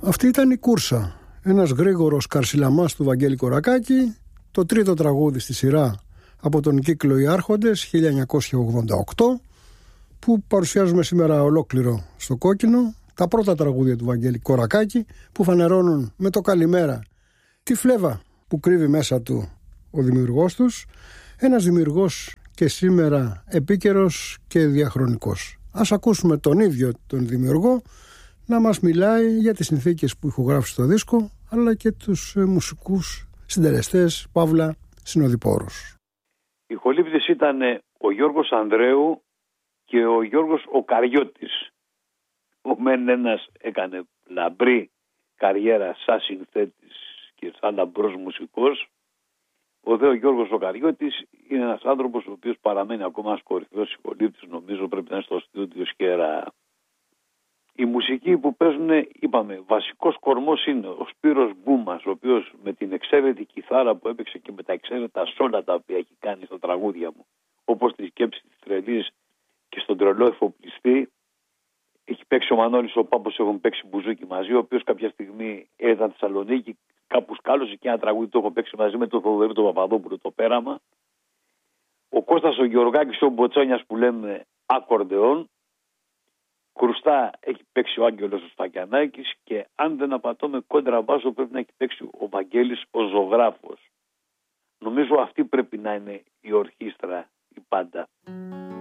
Αυτή ήταν η Κούρσα, ένας γρήγορος καρσιλαμάς του Βαγγέλη Κορακάκη, το τρίτο τραγούδι στη σειρά από τον κύκλο «Οι Άρχοντες» 1988, που παρουσιάζουμε σήμερα ολόκληρο στο κόκκινο, τα πρώτα τραγούδια του Βαγγέλη Κορακάκη, που φανερώνουν με το καλημέρα τη φλέβα που κρύβει μέσα του ο δημιουργός τους, ένας δημιουργός και σήμερα επίκαιρος και διαχρονικός. Ας ακούσουμε τον ίδιο τον δημιουργό να μας μιλάει για τις συνθήκες που ηχογράφησε στο δίσκο, αλλά και τους μουσικούς συντελεστές, παύλα συνοδοιπόρους. Οι ηχολήπτες ήταν ο Γιώργος Ανδρέου και ο Γιώργος ο Καριώτης. Ο μεν ένας έκανε λαμπρή καριέρα σαν συνθέτης και σαν λαμπρός μουσικός. Ο δε ο Γιώργος ο Καριώτης είναι ένας άνθρωπος ο οποίος παραμένει ακόμα ένας κορυφαίος ηχολήπτης, νομίζω πρέπει να είναι στο στούντιο Σκέρα. Η μουσική που παίζουν, είπαμε, βασικός κορμός είναι ο Σπύρος Μπούμας, ο οποίος με την εξαίρετη κιθάρα που έπαιξε και με τα εξαίρετα σόλα τα οποία έχει κάνει στα τραγούδια μου, όπως τη σκέψη της τρελής και στον τρελό εφοπλιστή. Έχει παίξει ο Μανώλης ο Πάπος, έχουν παίξει μπουζούκι μαζί, ο οποίος κάποια στιγμή έρθαν στη Θεσσαλονίκη, κάπου σκάλωσε και ένα τραγούδι το έχω παίξει μαζί με τον Θοδωρή τον Παπαδόπουλο, το Πέραμα. Ο Κώστας ο Γεωργάκης ο Μποτσόνιας που λέμε ακορντεόν. Κρουστά έχει παίξει ο Άγγελος ο Στακιανάκης και αν δεν απατώμε κόντρα μπάσο πρέπει να έχει παίξει ο Βαγγέλης ο Ζωγράφος. Νομίζω αυτή πρέπει να είναι η ορχήστρα η πάντα.